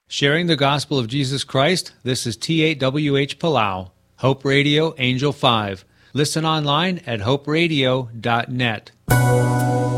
Sharing the gospel of Jesus Christ, this is T8WH Palau, Hope Radio Angel 5. Listen online at hoperadio.net.